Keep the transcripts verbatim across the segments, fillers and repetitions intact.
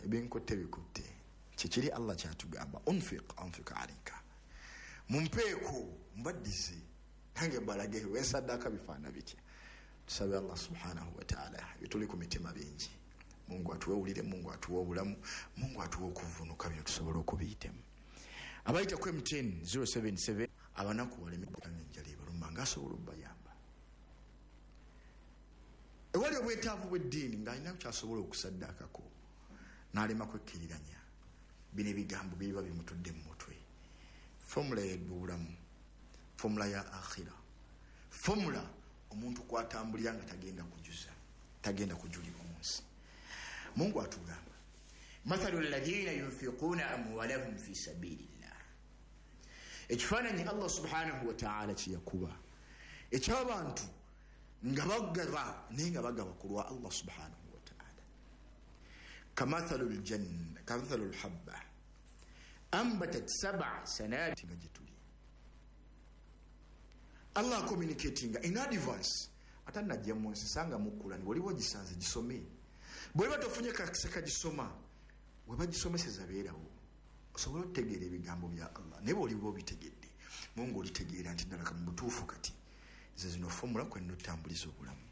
ebinkutte bikutte kikiri Allah kyatugamba unfiq anfiq alika mumpeeko mbaddize nange mbalage wensaddaaka bifaana bitya. Tusabe Allah subhanahu wa ta'ala bituli ku mitima bingi. Mungu atuwulire, Mungu atuwe obulamu, Mungu atuwe okuvunuka byo tusobola okubiyitamu. Abayita ku M T N zero seven seven abanaku walemekanga njali balumba ngasobola obbayamba. Ewali obwetaavu bw'eddiini ng'alina kyasobola okusaddaakako n'alema kwekkiriranya bino ebigambo biba bimutudde mu mutwe. Formula y'obulamu, formula ya akhira, formula omuntu kwatambulira nga tagenda kujuza, tagenda kujulibwa mu nsi. Mungu atugamba mathalu alladhina yunfiquna amwalahum fi sabilillah. Ekifaananyi Allah subhanahu wa ta'ala kiyakuba eky'abantu nga bagaba naye nga bagaba ku lwa Allah subhanahu wa ta'ala. Kamathalu aljanna kamathalu alhabba ambatat sab'a sanabila nga gituli. Allah communicating in advance atanajja mu nsi sanga mukulani waliwo gisanze gisome. Bwe batofunye kakisaka gisoma we bagisomeseza beerawo osobola okutegeera ebigambo bya Allah ne bwe oliwo bitegedde Mungu olitegeera nti ddala mu butuufu kati ze zino formula kwenno tambuliza obulamu.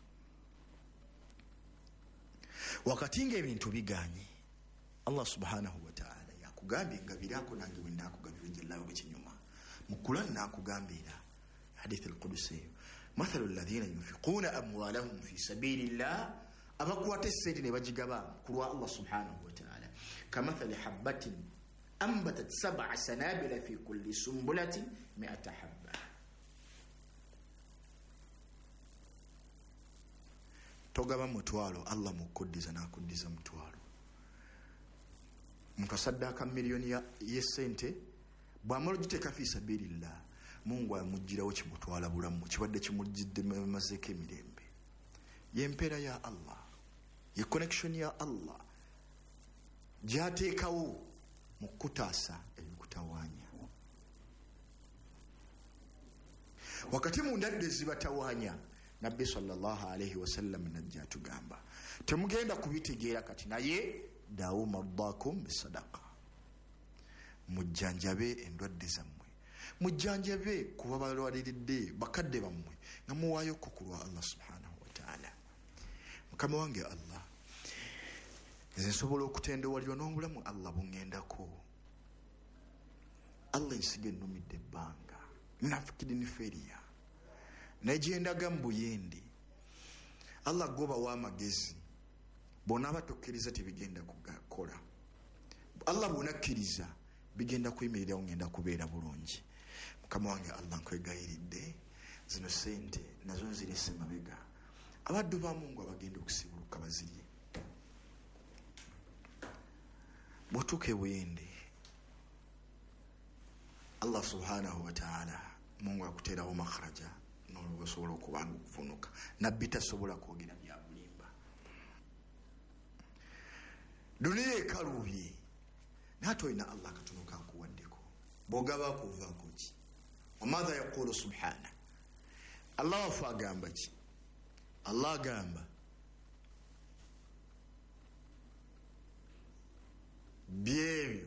Wakati ng'ebintu biganye Allah subhanahu wa ta'ala yakugambye ngabirako nange bwe ndakugambye njalawo bwekinyuma mu Quran nakugambira hadith al-Qudsi mathalu alladhina yunfiquna amwalahum fi sabilillah abakwata essente ne bagigaba ku lwa Allah subhanahu wa ta'ala kamathali habbatin ambatat sab'a sanabila fi kulli sumbulatin mi'ata habba. Togaba mutwalo Allah mukuddiza nakuddiza mutwalo mukasaddaaka miliyoni ya yesente bw'amala giteeka fi sabilillah Mungu amugirawo kimutwala bulamu kibadde kimujjidde mazeeko emirembe. Yempeera ya Allah, ye connection ya Allah gyateekawo mu kutaasa ebikutawaanya. Wakati mu ndadde zibatawaanya Nabbi sallallahu alayhi wa sallam najja tugamba temugenda kubitegeera kati naye daawu mardaakum bisadaqa. Mujjanjabe endwadde zammwe, mujjanjabe kuba balwaliridde bakadde bammwe nga muwaayo ku lwa Allah subhanahu wa ta'ala. Mukama wange Allah nze nsobola okutendewalirwa n'obulamu Allah bungendako. Allah ensiga ennumidde ebbanga nafikiri niferiya negyendaga mu buyendi. Allah goba w'amagezi bona batokkiriza tebigenda kugakola. Allah bonakkiriza bigenda kuyimirirawo ngenda kubeera bulungi. Mukama wange Allah nkwegayiridde zino sente nazo nzirese mabega abaddu ba Mungu abagenda okusibuluka bazirye. Bwotuuka ebuyindi Allah subhanahu wa ta'ala Mungu akuteerawo makharaja n'olusobola okubanga okuvunuka. Nabbi tasobola kwogera bya bulimba. Duniya ekaluubye naate olina Allah katono kankuwaddeko bw'ogaba kuvaako ki. Wamadha yaqulu subhana Allah wafu agamba ki? Allah agamba byebyo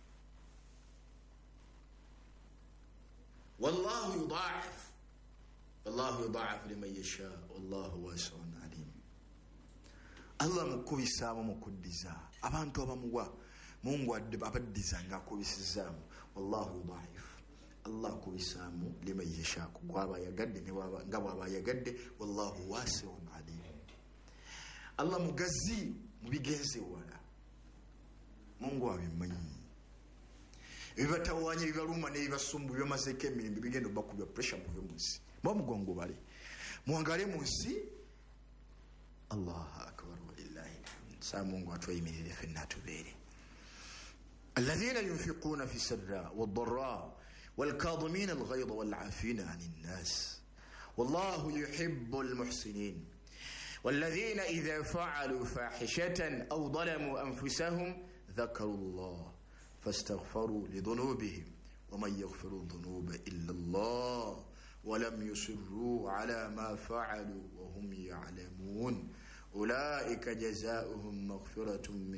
wallahu yudaa'if wallahu yudaa'if liman yasha wallahu wasi'un alim. Allah mukubisaamu mukuddiza abantu abamuwa Mungu abaddiza nga akubisizaamu wallahu yudaa'if. Allah kubisaamu liman yasha gwaba yagadde ne waba nga bwaba yagadde wallahu wasi'un alim. Allah mugazi mubigenze wala Mungu abimanyi. Ebibatawaanya bibaluma n'ebibasumbu byamazeeko emirembe bigenda bakubya pressure muve mu nsi mwa mugongo bale muwangale mu nsi. Allahu akbar walillahi alhamd. Saa Mungu atwayimirire ffenna atubeere. Alladhina yunfiquna fi sirra wad-dharra wal-kadhimina al-ghayza wal-'afina 'anil nas wallahu yuhibbul muhsinin. والذين إذا فعلوا فاحشة أو ظلموا أنفسهم ذكروا الله فاستغفروا لذنوبهم ومن يغفر الذنوب إلا الله ولم يصروا على ما فعلوا وهم يعلمون أولئك جزاؤهم مغفرة من